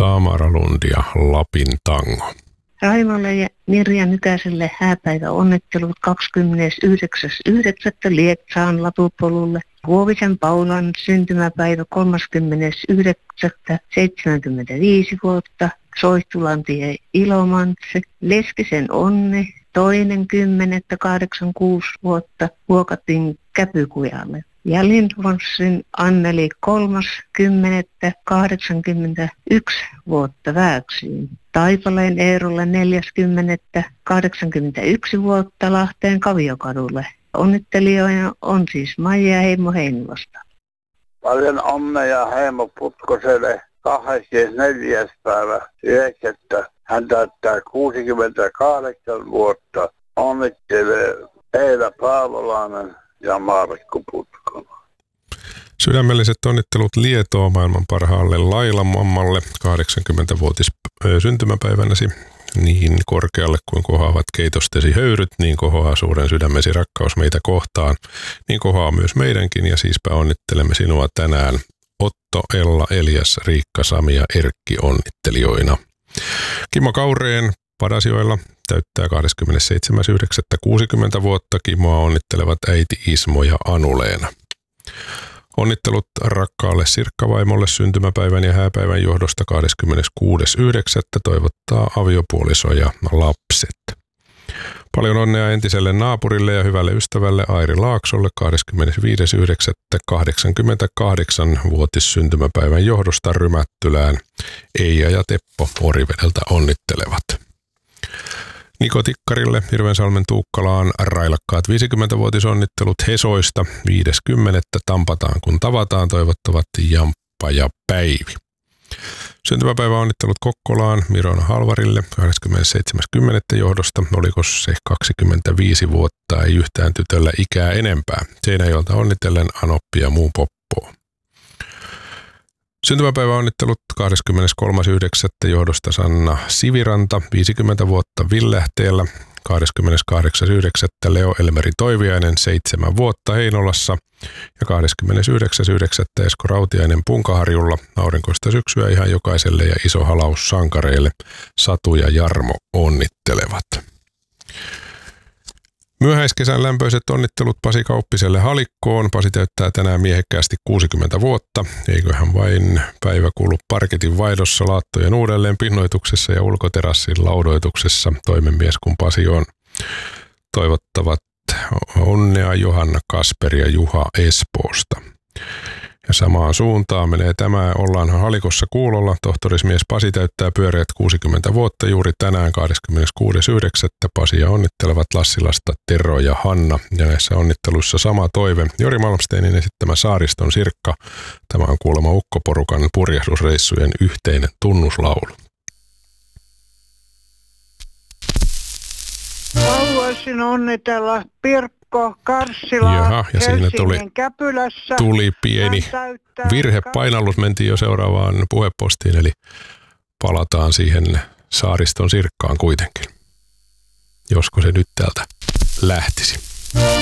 Tamara Lund ja Lapin tango. Raimolle ja Mirja Nykäselle hääpäivä onnittelut 29.9. Lieksaan Latupolulle. Huovisen Paulan syntymäpäivä 30.9. 75 vuotta. Soihtulantie Ilomantsi. Leskisen Onni 2.10. 86 vuotta. Vuokatin Käpykujalle. Ja Lindforsin Anneli 3.10. 81 vuotta Vääksiin. Taipaleen Eerolle 40. 81 vuotta Lahteen Kaviokadulle. Onnittelijoina on siis Maija ja Heimo Heinilasta. Paljon onnea Heimo Putkoselle 24. päivä 9. Hän täyttää 68 vuotta. Onnittelee Eila Paavolainen ja Markku Putkonen. Sydämelliset onnittelut Lietoa maailman parhaalle Laila-mammalle 80-vuotis syntymäpäivänäsi. Niin korkealle kuin kohoavat keitostesi höyryt, niin kohoaa suuren sydämesi rakkaus meitä kohtaan. Niin kohoaa myös meidänkin ja siispä onnittelemme sinua tänään. Otto, Ella, Elias, Riikka, Sami ja Erkki onnittelijoina. Kimmo Kaureen Padasioilla täyttää 27.9. 60 vuotta. Kimmoa onnittelevat äiti Ismo ja Anu-Leena. Onnittelut rakkaalle Sirkkavaimolle syntymäpäivän ja hääpäivän johdosta 26.9. toivottaa aviopuoliso ja lapset. Paljon onnea entiselle naapurille ja hyvälle ystävälle Airi Laaksolle 25.9. 88-vuotis syntymäpäivän johdosta Rymättylään. Eija ja Teppo Orivedeltä onnittelevat. Niko Tikkarille Hirvensalmen Tuukkalaan railakkaat 50-vuotisonnittelut Hesoista 5.10. Tampataan kun tavataan toivottavat Jamppa ja Päivi. Syntymäpäiväonnittelut Kokkolaan Mirona Halvarille 27.10. johdosta. Oliko se 25 vuotta, ei yhtään tytöllä ikää enempää. Seinäjoelta onnitellen Anoppi ja muu poppo. Syntymäpäiväonnittelut 23.9. johdosta Sanna Siviranta, 50 vuotta Villähteellä, 28.9. Leo Elmeri Toiviainen, 7 vuotta Heinolassa ja 29.9. Esko Rautiainen Punkaharjulla, aurinkoista syksyä ihan jokaiselle ja iso halaus sankareille. Satu ja Jarmo onnittelevat. Myöhäiskesän lämpöiset onnittelut Pasi Kauppiselle Halikkoon. Pasi täyttää tänään miehekkäästi 60 vuotta. Eiköhän vain päivä kulu parketin vaihdossa, laattojen uudelleen pinnoituksessa ja ulkoterassin laudoituksessa. Toimenmies kun Pasi on. Toivottavat onnea Johanna Kasperi ja Juha Espoosta. Ja samaan suuntaan menee tämä. Ollaan Halikossa kuulolla. Tohtorismies Pasi täyttää pyöreät 60 vuotta juuri tänään 26.9. Pasia onnittelevat Lassilasta Tero ja Hanna. Ja näissä onnitteluissa sama toive. Jori Malmsteinin esittämä Saariston Sirkka. Tämä on kuulemma ukkoporukan purjehdusreissujen yhteinen tunnuslaulu. Haluaisin onnitella Pirkko Karssila. Jaha, ja siinä Käpylässä. Tuli pieni virhepainnallus, mentiin jo seuraavaan puhepostiin, eli palataan siihen Saariston Sirkkaan kuitenkin. Josko se nyt täältä lähtisi.